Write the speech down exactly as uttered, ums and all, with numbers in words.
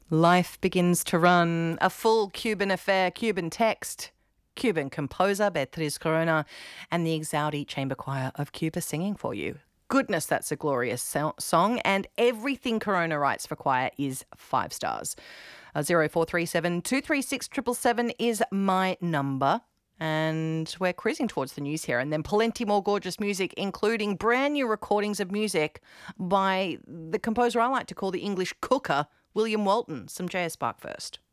Life begins to run. A full Cuban affair, Cuban text, Cuban composer Beatriz Corona, and the Exaudi Chamber Choir of Cuba singing for you. Goodness, that's a glorious so- song, and everything Corona writes for choir is five stars. Uh, zero four three seven two three six seven seven seven is my number. And we're cruising towards the news here, and then plenty more gorgeous music, including brand new recordings of music by the composer I like to call the English cooker, William Walton. Some J S Spark first.